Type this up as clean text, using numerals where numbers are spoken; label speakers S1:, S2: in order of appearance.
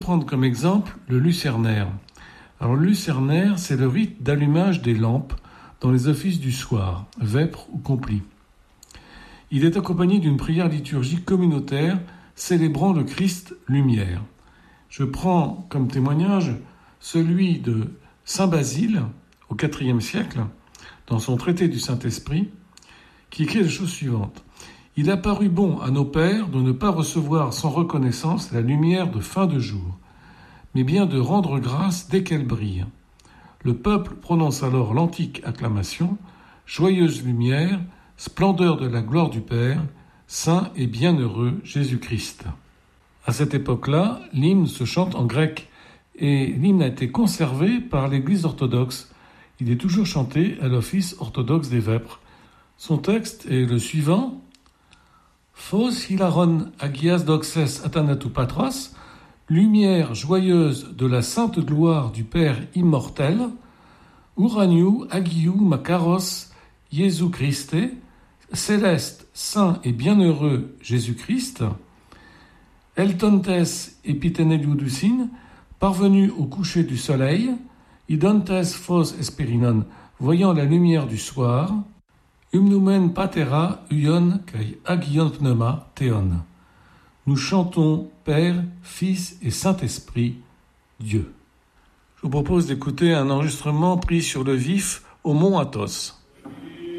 S1: Prendre comme exemple le lucernaire. Alors le lucernaire, c'est le rite d'allumage des lampes dans les offices du soir, vêpres ou complis. Il est accompagné d'une prière liturgique communautaire célébrant le Christ lumière. Je prends comme témoignage celui de saint Basile au IVe siècle, dans son traité du Saint-Esprit, qui écrit la chose suivante. Il a paru bon à nos pères de ne pas recevoir sans reconnaissance la lumière de fin de jour, mais bien de rendre grâce dès qu'elle brille. Le peuple prononce alors l'antique acclamation « Joyeuse lumière, splendeur de la gloire du Père, saint et bienheureux Jésus-Christ ». À cette époque-là, l'hymne se chante en grec et l'hymne a été conservé par l'Église orthodoxe. Il est toujours chanté à l'office orthodoxe des vêpres. Son texte est le suivant. Phos hilaron agias doxes athanatu patros, lumière joyeuse de la sainte gloire du Père immortel, uraniu agiu makaros Jésus Christe, céleste, saint et bienheureux Jésus-Christ, eltontes epiteneliudusin, parvenu au coucher du soleil, idontes phos esperinon, voyant la lumière du soir, Umnumen patera uion kai agion pneuma theon. Nous chantons Père, Fils et Saint-Esprit, Dieu. Je vous propose d'écouter un enregistrement pris sur le vif au mont Athos.